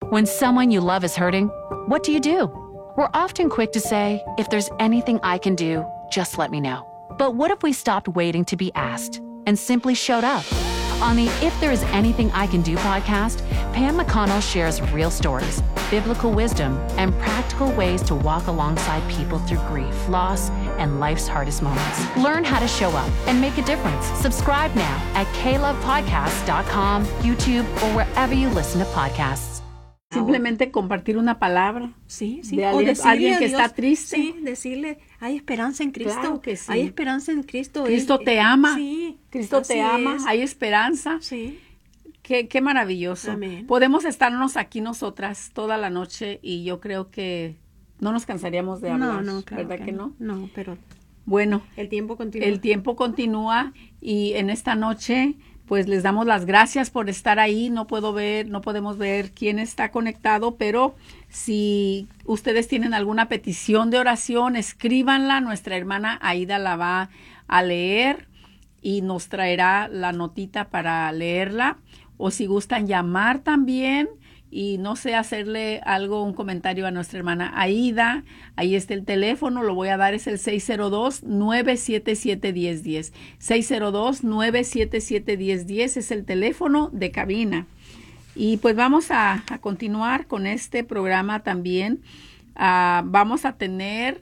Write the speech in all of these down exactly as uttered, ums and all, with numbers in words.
When someone you love is hurting, what do you do? We're often quick to say, if there's anything I can do, just let me know. But what if we stopped waiting to be asked and simply showed up? On the If There Is Anything I Can Do podcast, Pam McConnell shares real stories, biblical wisdom, and practical ways to walk alongside people through grief, loss, and life's hardest moments. Learn how to show up and make a difference. Subscribe now at k love podcast dot com, YouTube, or wherever you listen to podcasts. Simplemente compartir una palabra. Sí, sí. De O alguien, decirle alguien a que Dios, está triste. Sí, decirle, hay esperanza en Cristo. Claro que sí. Hay esperanza en Cristo. Cristo Él- te ama. Sí. Cristo te así ama. es. Hay esperanza. Sí. Qué, qué maravilloso. Amén. Podemos estarnos aquí nosotras toda la noche y yo creo que no nos cansaríamos de hablar. No, no, claro ¿Verdad que, no? No, pero Bueno, el tiempo continúa. el tiempo continúa y en esta noche pues les damos las gracias por estar ahí. No puedo ver, no podemos ver quién está conectado, pero si ustedes tienen alguna petición de oración, escríbanla. Nuestra hermana Aida la va a leer y nos traerá la notita para leerla. O si gustan llamar también y no sé, hacerle algo, un comentario a nuestra hermana Aida. Ahí está el teléfono, lo voy a dar, es el seis cero dos, nueve siete siete, uno cero uno cero. seis cero dos, nueve siete siete, uno cero uno cero es el teléfono de cabina. Y pues vamos a, a continuar con este programa también. Uh, vamos a tener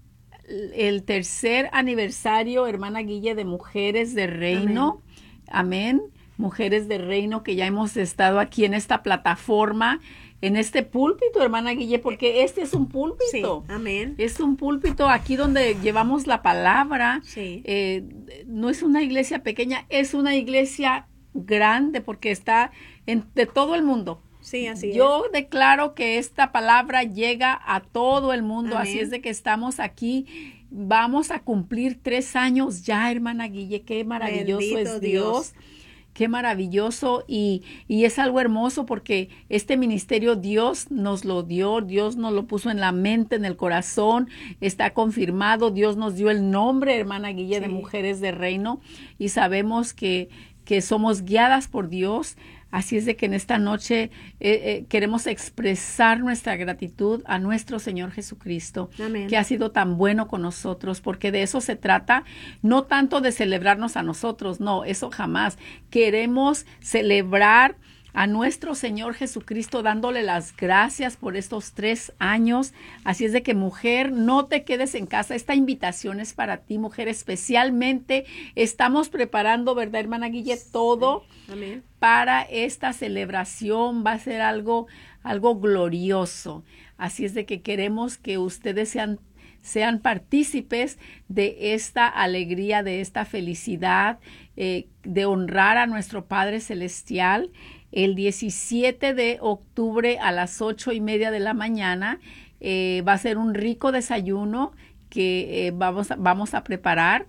el tercer aniversario, hermana Guille, de Mujeres de Reino. Amén. Amén. Mujeres de Reino, que ya hemos estado aquí en esta plataforma, en este púlpito, hermana Guille, porque este es un púlpito. Sí, amén. Es un púlpito aquí donde llevamos la palabra. Sí. Eh, no es una iglesia pequeña, es una iglesia grande porque está en, de todo el mundo. Sí, así Yo declaro que esta palabra llega a todo el mundo, Amén. Así es de que estamos aquí. Vamos a cumplir tres años ya, hermana Guille. Qué maravilloso Bendito es Dios. Dios. Qué maravilloso y, y es algo hermoso porque este ministerio Dios nos lo dio, Dios nos lo puso en la mente, en el corazón, está confirmado, Dios nos dio el nombre, hermana Guille, Sí. de Mujeres de Reino y sabemos que, que somos guiadas por Dios. Así es de que en esta noche eh, eh, queremos expresar nuestra gratitud a nuestro Señor Jesucristo, Amén. que ha sido tan bueno con nosotros, porque de eso se trata, no tanto de celebrarnos a nosotros, no, eso jamás. Queremos celebrar a nuestro Señor Jesucristo dándole las gracias por estos tres años. Así es de que, mujer, no te quedes en casa. Esta invitación es para ti, mujer, especialmente. Estamos preparando, ¿verdad, hermana Guille? Todo Amén. para esta celebración. Va a ser algo, algo glorioso. Así es de que queremos que ustedes sean sean partícipes de esta alegría, de esta felicidad, eh, de honrar a nuestro Padre Celestial. El diecisiete de octubre a las ocho y media de la mañana eh, va a ser un rico desayuno que eh, vamos, a, vamos a preparar.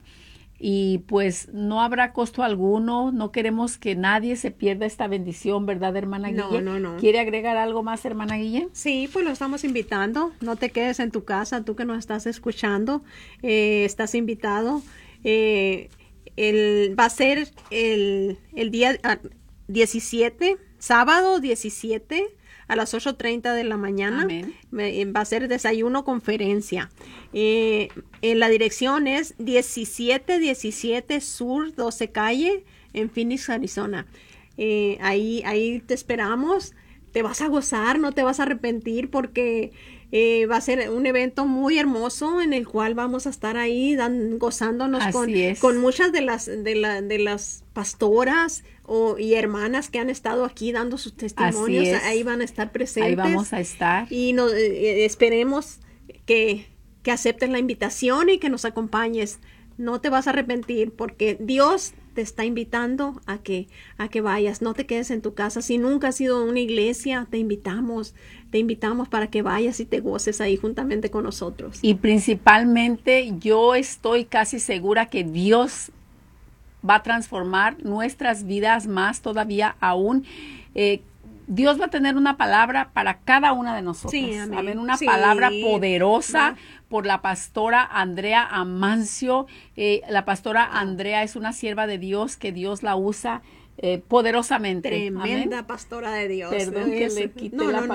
Y pues no habrá costo alguno, no queremos que nadie se pierda esta bendición, ¿verdad, hermana No, Guille? no, no. ¿Quiere agregar algo más, hermana Guille? Sí, pues lo estamos invitando. No te quedes en tu casa, tú que nos estás escuchando, eh, estás invitado. Eh, el, va a ser el, el día ah, diecisiete, sábado diecisiete a las ocho treinta de la mañana. Amén. Me- Va a ser desayuno conferencia. Eh, en la dirección es diecisiete diecisiete Sur doce Calle en Phoenix, Arizona. Eh, ahí, ahí te esperamos. Te vas a gozar, no te vas a arrepentir porque eh, va a ser un evento muy hermoso en el cual vamos a estar ahí dan, gozándonos Así con, es. con muchas de las de, la, de las pastoras o, y hermanas que han estado aquí dando sus testimonios. es. Ahí van a estar presentes. Ahí vamos a estar. Y no, eh, esperemos que, que aceptes la invitación y que nos acompañes. No te vas a arrepentir porque Dios te está invitando a que, a que vayas. No te quedes en tu casa. Si nunca has ido a una iglesia, te invitamos. Te invitamos para que vayas y te goces ahí juntamente con nosotros. Y principalmente yo estoy casi segura que Dios va a transformar nuestras vidas más todavía aún. Eh, Dios va a tener una palabra para cada una de nosotros. Sí, amén. Una Sí. palabra poderosa Va. por la pastora Andrea Amancio. Eh, la pastora Andrea es una sierva de Dios que Dios la usa eh, poderosamente. Tremenda Amén. pastora de Dios. Perdón que Es- le quité no, la no,